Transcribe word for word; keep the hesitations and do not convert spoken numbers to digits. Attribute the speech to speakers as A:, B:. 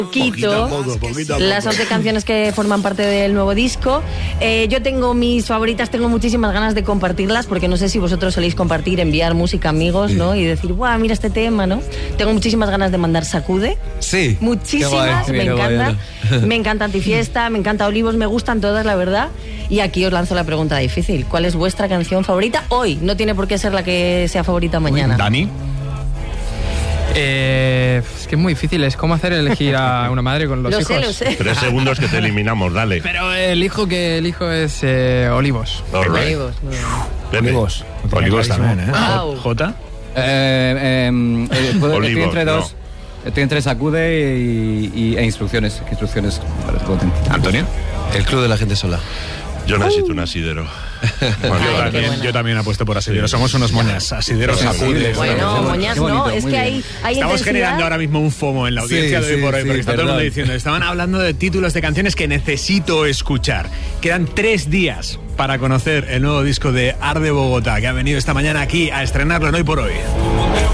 A: Poquito,
B: poquito, poquito a poco.
A: las once canciones que forman parte del nuevo disco. Eh, yo tengo mis favoritas, tengo muchísimas ganas de compartirlas, porque no sé si vosotros soléis compartir, enviar música a amigos, sí. ¿no? Y decir, guau, mira este tema, ¿no? Tengo muchísimas ganas de mandar Sacude.
C: Sí.
A: Muchísimas,
C: guay,
A: me encanta.
C: Bueno.
A: Me encanta Antifiesta, me encanta Olivos, me gustan todas, la verdad. Y aquí os lanzo la pregunta difícil. ¿Cuál es vuestra canción favorita hoy? No tiene por qué ser la que sea favorita mañana.
B: Dani.
D: Eh, es que es muy difícil, es como hacer elegir a una madre con los
A: lo
D: hijos.
A: Sé, lo sé.
E: Tres segundos que te eliminamos, dale.
D: Pero el hijo que elijo es eh, Olivos.
E: All right.
A: Olivos, muy bien.
E: Pepe.
B: Olivos.
E: Olivos también, ¿eh?
A: Wow.
B: Jota.
C: Eh, eh, eh, puedo-
E: Olivos,
C: estoy entre dos. Estoy entre Sacude y, y- e instrucciones. Que instrucciones me parece potente.
B: Antonio.
F: El club de la gente sola.
E: Yo necesito un asidero. Bueno,
A: Ay,
B: Yo
A: qué
B: también,
A: buena.
B: yo también apuesto por Asideros. Somos unos moñas. Asideros,
C: Sí, sí,
B: Sacude.
C: sí.
A: Bueno,
C: Qué
A: moñas
C: bonito,
A: no, es
C: muy
A: que
C: bien.
A: hay, hay
B: Estamos
A: intensidad.
B: generando ahora mismo un FOMO en la audiencia
C: Sí,
B: de hoy
C: sí,
B: por hoy,
C: sí,
B: porque está todo el mundo
C: perdón.
B: diciendo, estaban hablando de títulos de canciones que necesito escuchar. Quedan tres días para conocer el nuevo disco de Arde Bogotá, que ha venido esta mañana aquí a estrenarlo en Hoy por Hoy.